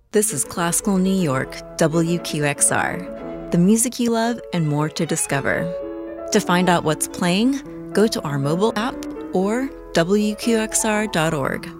This is Classical New York, WQXR. The music you love and more to discover. To find out what's playing, go to our mobile app or WQXR.org.